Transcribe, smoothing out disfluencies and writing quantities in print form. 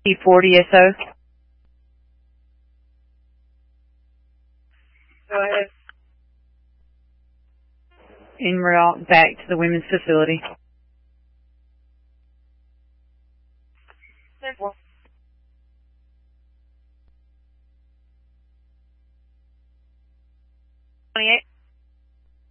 P40SO. Go ahead. En route back to the women's facility. Simple. 28.